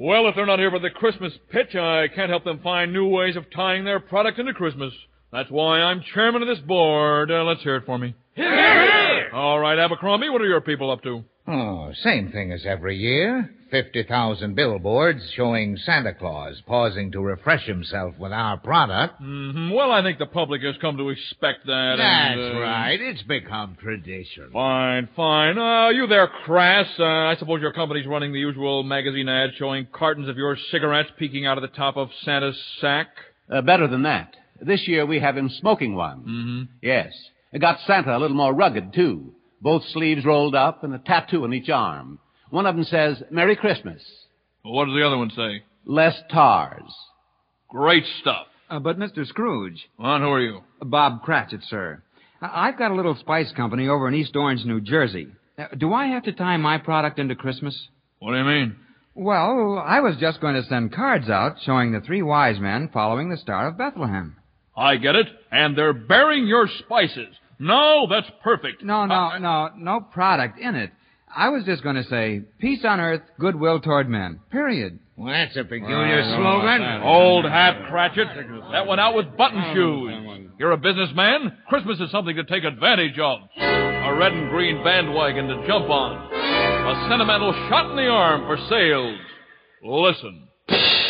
Well, if they're not here for the Christmas pitch, I can't help them find new ways of tying their product into Christmas. That's why I'm chairman of this board. Let's hear it for me. Hear, hear! All right, Abercrombie, what are your people up to? Oh, same thing as every year. 50,000 billboards showing Santa Claus pausing to refresh himself with our product. Well, I think the public has come to expect that. That's right. It's become tradition. Fine. You there, Crass. I suppose your company's running the usual magazine ad showing cartons of your cigarettes peeking out of the top of Santa's sack? Better than that. This year we have him smoking one. Yes. It got Santa a little more rugged, too. Both sleeves rolled up and a tattoo on each arm. One of them says, Merry Christmas. Well, what does the other one say? Less tars. Great stuff. But, Mr. Scrooge. Well, who are you? Bob Cratchit, sir. I've got a little spice company over in East Orange, New Jersey. Do I have to tie my product into Christmas? What do you mean? Well, I was just going to send cards out showing the three wise men following the Star of Bethlehem. I get it. And they're bearing your spices. No, that's perfect. No product in it. I was just going to say, peace on earth, goodwill toward men. Period. Well, that's a peculiar slogan. Old hat, Cratchit. That went out with button shoes. You're a businessman. Christmas is something to take advantage of. A red and green bandwagon to jump on. A sentimental shot in the arm for sales. Listen.